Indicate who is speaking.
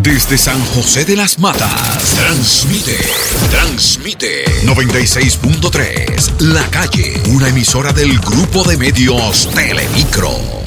Speaker 1: Desde San José de las Matas, transmite 96.3, La Calle, una emisora del grupo de medios Telemicro.